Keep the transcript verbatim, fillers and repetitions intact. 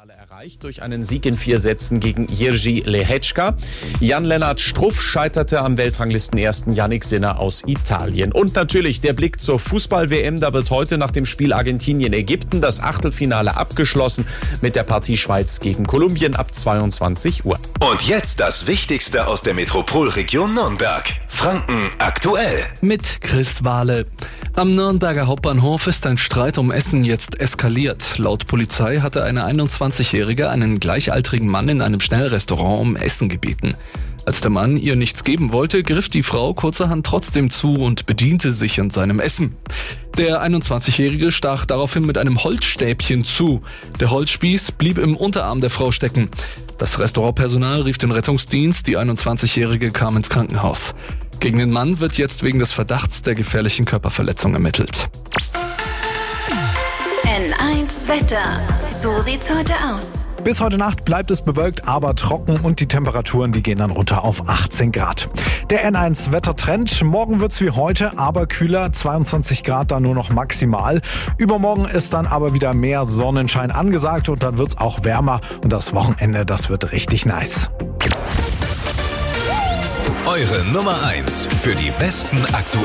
Achtelfinale erreicht durch einen Sieg in vier Sätzen gegen Jiří Lehečka. Jan-Lennart Struff scheiterte am Weltranglistenersten Jannik Sinner aus Italien. Und natürlich der Blick zur Fußball-W M. Da wird heute nach dem Spiel Argentinien-Ägypten das Achtelfinale abgeschlossen mit der Partie Schweiz gegen Kolumbien ab zweiundzwanzig Uhr. Und jetzt das Wichtigste aus der Metropolregion Nürnberg. Franken aktuell. Mit Chris Wahle. Am Nürnberger Hauptbahnhof ist ein Streit um Essen jetzt eskaliert. Laut Polizei hatte eine einundzwanzigjährige einen gleichaltrigen Mann in einem Schnellrestaurant um Essen gebeten. Als der Mann ihr nichts geben wollte, griff die Frau kurzerhand trotzdem zu und bediente sich an seinem Essen. Der einundzwanzigjährige stach daraufhin mit einem Holzstäbchen zu. Der Holzspieß blieb im Unterarm der Frau stecken. Das Restaurantpersonal rief den Rettungsdienst, die einundzwanzigjährige kam ins Krankenhaus. Gegen den Mann wird jetzt wegen des Verdachts der gefährlichen Körperverletzung ermittelt. N eins Wetter. So sieht's heute aus. Bis heute Nacht bleibt es bewölkt, aber trocken und die Temperaturen, die gehen dann runter auf achtzehn Grad. Der N eins Wettertrend. Morgen wird's wie heute, aber kühler, zweiundzwanzig Grad dann nur noch maximal. Übermorgen ist dann aber wieder mehr Sonnenschein angesagt und dann wird's auch wärmer und das Wochenende, das wird richtig nice. Eure Nummer eins für die besten aktuellen